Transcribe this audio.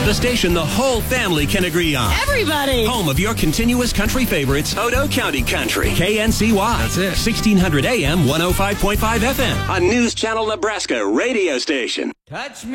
The station the whole family can agree on. Everybody! Home of your continuous country favorites, Odo County Country. KNCY. That's it. 1600 AM, 105.5 FM. A News Channel Nebraska radio station. Touch me.